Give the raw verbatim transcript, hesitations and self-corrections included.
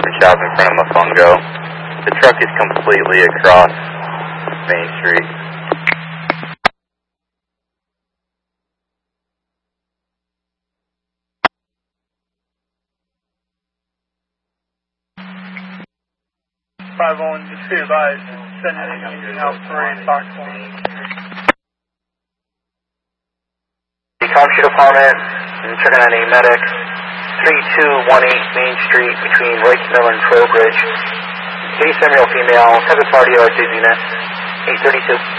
barber shop in front of Mofongo. The truck is completely across Main Street. five one, just be advised, send anything out for a box one. The Comshoot Department, I'm checking on a medic, three two one eight Main Street between Wrights Mill and Trowbridge. Case male female, type of cardio, dizziness, eight thirty-two.